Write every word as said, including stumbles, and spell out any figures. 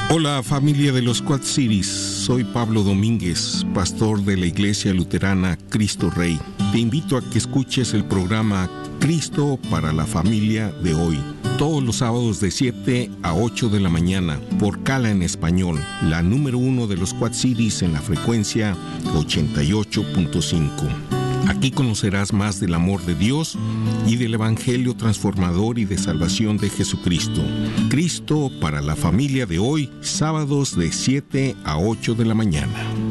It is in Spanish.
Hola familia de los Quad Cities, soy Pablo Domínguez, pastor de la Iglesia Luterana Cristo Rey. Te invito a que escuches el programa Cristo para la familia de hoy, todos los sábados de siete a ocho de la mañana, por Cala en Español, la número uno de los Quad Cities en la frecuencia ochenta y ocho punto cinco. Aquí conocerás más del amor de Dios y del Evangelio transformador y de salvación de Jesucristo. Cristo para la familia de hoy, sábados de siete a ocho de la mañana.